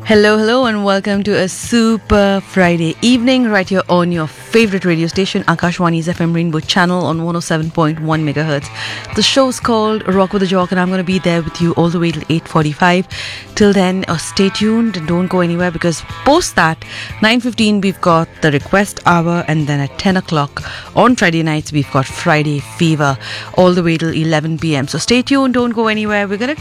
Hello, and welcome to a super Friday evening right here on your favorite radio station, Akashwani's FM Rainbow channel on 107.1 megahertz. The show's called Rock with the Jock, and I'm going to be there with you all the way till 8:45. Till then, stay tuned and don't go anywhere, because post that, 9:15 we've got the request hour, and then at 10 o'clock on Friday nights we've got Friday Fever all the way till 11 p.m. So stay tuned, don't go anywhere. We're going to